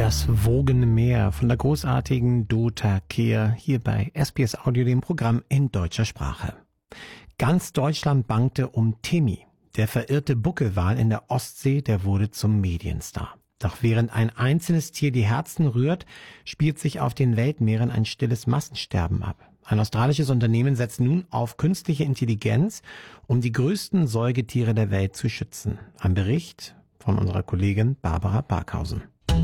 Das wogende Meer von der großartigen Dota Kehr hier bei SBS Audio, dem Programm in deutscher Sprache. Ganz Deutschland bangte um Timmy. Der verirrte Buckelwal in der Ostsee, der wurde zum Medienstar. Doch während ein einzelnes Tier die Herzen rührt, spielt sich auf den Weltmeeren ein stilles Massensterben ab. Ein australisches Unternehmen setzt nun auf künstliche Intelligenz, um die größten Säugetiere der Welt zu schützen. Ein Bericht von unserer Kollegin Barbara Barkhausen.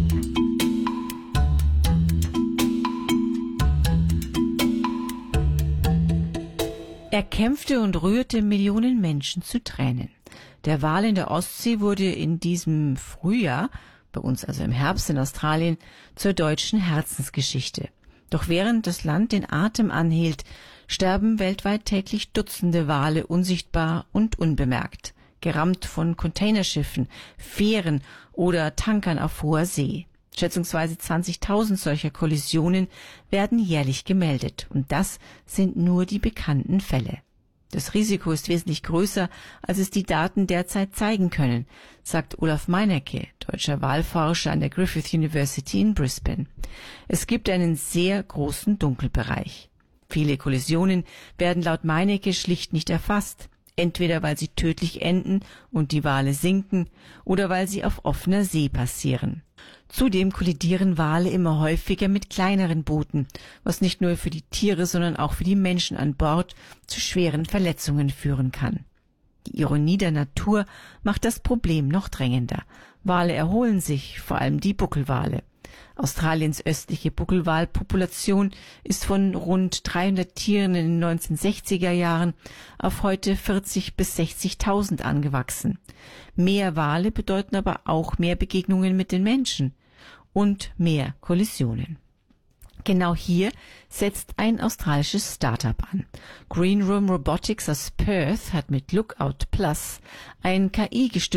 Er kämpfte und rührte Millionen Menschen zu Tränen. Der Wal in der Ostsee wurde in diesem Frühjahr, bei uns also im Herbst in Australien, zur deutschen Herzensgeschichte. Doch während das Land den Atem anhielt, sterben weltweit täglich Dutzende Wale unsichtbar und unbemerkt, gerammt von Containerschiffen, Fähren oder Tankern auf hoher See. Schätzungsweise 20.000 solcher Kollisionen werden jährlich gemeldet. Und das sind nur die bekannten Fälle. Das Risiko ist wesentlich größer, als es die Daten derzeit zeigen können, sagt Olaf Meinecke, deutscher Walforscher an der Griffith University in Brisbane. Es gibt einen sehr großen Dunkelbereich. Viele Kollisionen werden laut Meinecke schlicht nicht erfasst. Entweder weil sie tödlich enden und die Wale sinken oder weil sie auf offener See passieren. Zudem kollidieren Wale immer häufiger mit kleineren Booten, was nicht nur für die Tiere, sondern auch für die Menschen an Bord zu schweren Verletzungen führen kann. Die Ironie der Natur macht das Problem noch drängender. Wale erholen sich, vor allem die Buckelwale. Australiens östliche Buckelwalpopulation ist von rund 300 Tieren in den 1960er Jahren auf heute 40.000 bis 60.000 angewachsen. Mehr Wale bedeuten aber auch mehr Begegnungen mit den Menschen und mehr Kollisionen. Genau hier setzt ein australisches Startup an. Green Room Robotics aus Perth hat mit Lookout Plus ein KI-gestütztes